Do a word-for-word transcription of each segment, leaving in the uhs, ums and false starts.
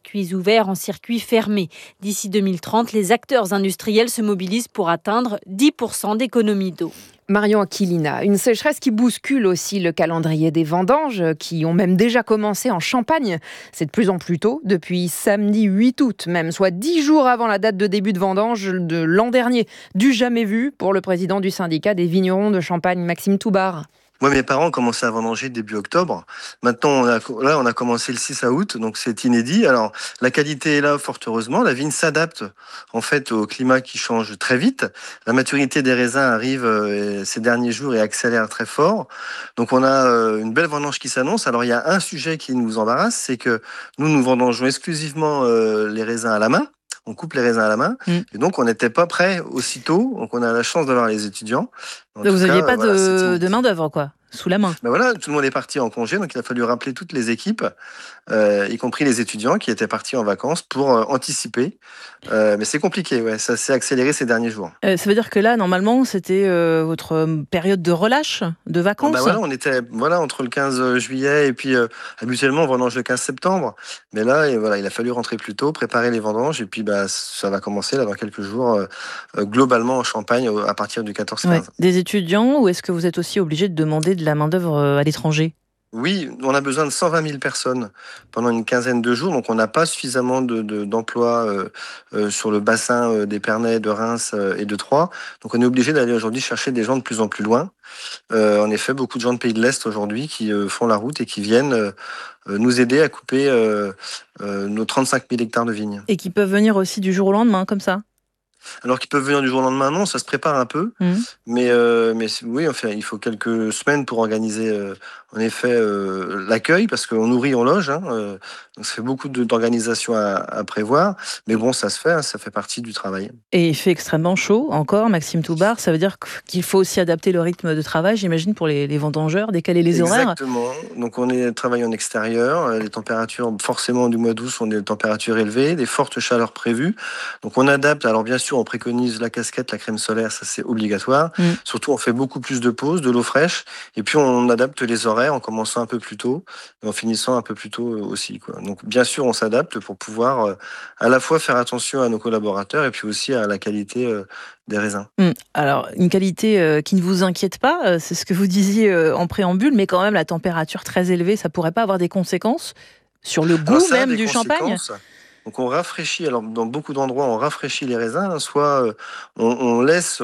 circuits ouverts en circuits fermés. D'ici deux mille trente, les acteurs industriels se mobilisent pour atteindre dix pour cent d'économie d'eau. Marion Aquilina, une sécheresse qui bouscule aussi le calendrier des vendanges, qui ont même déjà commencé en Champagne. C'est de plus en plus tôt, depuis samedi huit août même, soit dix jours avant la date de début de vendange de l'an dernier. Du jamais vu pour le président du syndicat des vignerons de Champagne, Maxime Toubard. Moi, mes parents commençaient à vendanger début octobre. Maintenant, on a, là, on a commencé le six août, donc c'est inédit. Alors, la qualité est là, fort heureusement. La vigne s'adapte, en fait, au climat qui change très vite. La maturité des raisins arrive euh, ces derniers jours et accélère très fort. Donc, on a euh, une belle vendange qui s'annonce. Alors, il y a un sujet qui nous embarrasse, c'est que nous, nous vendangeons exclusivement euh, les raisins à la main. On coupe les raisins à la main. Mmh. Et donc, on n'était pas prêt aussitôt. Donc, on a la chance d'avoir les étudiants. En vous n'aviez pas voilà, de, de main d'œuvre, quoi, sous la main. Ben voilà, tout le monde est parti en congé, donc il a fallu rappeler toutes les équipes, euh, y compris les étudiants qui étaient partis en vacances pour euh, anticiper. Euh, mais c'est compliqué, ouais, ça s'est accéléré ces derniers jours. Euh, ça veut dire que là, normalement, c'était euh, votre période de relâche, de vacances. Ben voilà, on était voilà, entre le quinze juillet et puis euh, habituellement on vendange le quinze septembre. Mais là, et voilà, il a fallu rentrer plus tôt, préparer les vendanges et puis bah, ça va commencer là, dans quelques jours, euh, euh, globalement en Champagne, à partir du quatorze quinze. Ouais. Des étudiants, ou est-ce que vous êtes aussi obligé de demander de la main-d'œuvre à l'étranger ? Oui, on a besoin de cent vingt mille personnes pendant une quinzaine de jours, donc on n'a pas suffisamment de, de, d'emplois euh, euh, sur le bassin euh, d'Épernay, de Reims euh, et de Troyes. Donc on est obligé d'aller aujourd'hui chercher des gens de plus en plus loin. Euh, en effet, beaucoup de gens de pays de l'Est aujourd'hui qui euh, font la route et qui viennent euh, nous aider à couper euh, euh, nos trente-cinq mille hectares de vignes. Et qui peuvent venir aussi du jour au lendemain, comme ça ? Alors qu'ils peuvent venir du jour au lendemain, non, ça se prépare un peu. Mmh. Mais, euh, mais oui, enfin, il faut quelques semaines pour organiser euh, en effet euh, l'accueil, parce qu'on nourrit, on loge. Hein, euh, donc ça fait beaucoup de, d'organisation à, à prévoir. Mais bon, ça se fait, hein, ça fait partie du travail. Et il fait extrêmement chaud encore, Maxime Toubard. Ça veut dire qu'il faut aussi adapter le rythme de travail, j'imagine, pour les, les vendangeurs, décaler les Exactement. horaires. Exactement. Donc on est travaille en extérieur. Les températures, forcément, du mois d'août sont des températures élevées, des fortes chaleurs prévues. Donc on adapte. Alors bien sûr, on préconise la casquette, la crème solaire, ça c'est obligatoire. Mmh. Surtout, on fait beaucoup plus de pauses, de l'eau fraîche. Et puis on adapte les horaires en commençant un peu plus tôt et en finissant un peu plus tôt aussi, quoi. Donc bien sûr, on s'adapte pour pouvoir euh, à la fois faire attention à nos collaborateurs et puis aussi à la qualité euh, des raisins. Mmh. Alors, une qualité euh, qui ne vous inquiète pas, euh, c'est ce que vous disiez euh, en préambule, mais quand même la température très élevée, ça pourrait pas avoir des conséquences sur le goût Alors, même du champagne ? Donc on rafraîchit, alors dans beaucoup d'endroits on rafraîchit les raisins, hein, soit euh, on, on laisse, on,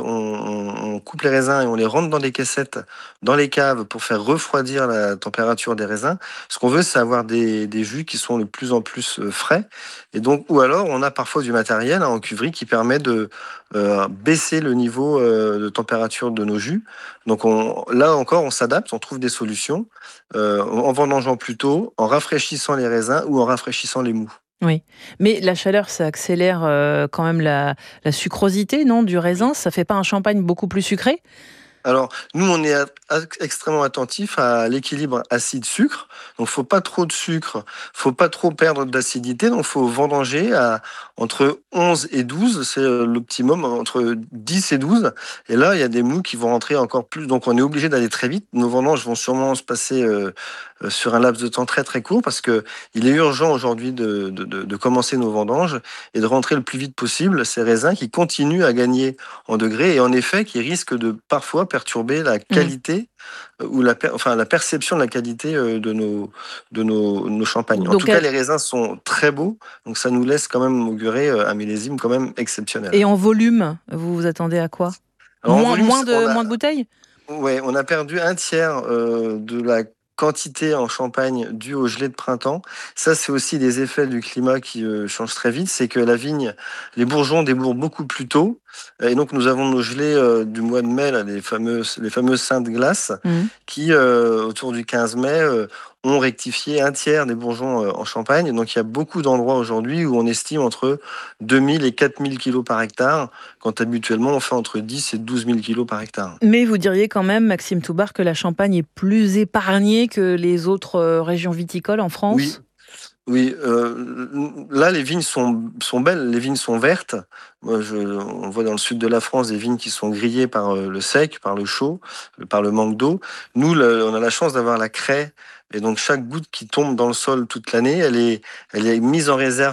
on coupe les raisins et on les rentre dans des caissettes, dans les caves pour faire refroidir la température des raisins. Ce qu'on veut, c'est avoir des, des jus qui sont de plus en plus euh, frais. Et donc, ou alors on a parfois du matériel hein, en cuverie qui permet de euh, baisser le niveau euh, de température de nos jus. Donc on, là encore on s'adapte, on trouve des solutions euh, en vendangeant plus tôt, en rafraîchissant les raisins ou en rafraîchissant les mous. Oui, mais la chaleur, ça accélère euh, quand même la, la sucrosité, non, du raisin. Ça fait pas un champagne beaucoup plus sucré ? Alors, nous, on est à, à, extrêmement attentif à l'équilibre acide-sucre. Donc, faut pas trop de sucre, faut pas trop perdre d'acidité. Donc, faut vendanger à entre onze et douze, c'est l'optimum, entre dix et douze. Et là, il y a des mous qui vont rentrer encore plus. Donc, on est obligé d'aller très vite. Nos vendanges vont sûrement se passer euh, sur un laps de temps très très court parce que il est urgent aujourd'hui de, de, de, de commencer nos vendanges et de rentrer le plus vite possible ces raisins qui continuent à gagner en degrés et en effet qui risquent de parfois perturber la qualité mmh. ou la, per, enfin, la perception de la qualité de nos, de nos, nos champagnes. Donc, en tout cas, les raisins sont très beaux, donc ça nous laisse quand même augurer un millésime quand même exceptionnel. Et en volume, vous vous attendez à quoi ? Alors, moins, volume, moins, de, a, moins de bouteilles ? Ouais, on a perdu un tiers euh, de la quantité en Champagne due au gelée de printemps. Ça, c'est aussi des effets du climat qui euh, changent très vite. C'est que la vigne, les bourgeons débourrent beaucoup plus tôt. Et donc, nous avons nos gelées euh, du mois de mai, là, les fameuses, les fameuses saintes glaces, mmh. qui, euh, autour du quinze mai, euh, ont rectifié un tiers des bourgeons euh, en Champagne. Donc, il y a beaucoup d'endroits aujourd'hui où on estime entre deux mille et quatre mille kilos par hectare, quand habituellement, on fait entre dix et douze mille kilos par hectare. Mais vous diriez quand même, Maxime Toubard, que la Champagne est plus épargnée que les autres euh, régions viticoles en France ? Oui. Oui, euh, là les vignes sont, sont belles, les vignes sont vertes. Moi, je, on voit dans le sud de la France des vignes qui sont grillées par le sec, par le chaud, par le manque d'eau. Nous, le, on a la chance d'avoir la craie, et donc chaque goutte qui tombe dans le sol toute l'année, elle est, elle est mise en réserve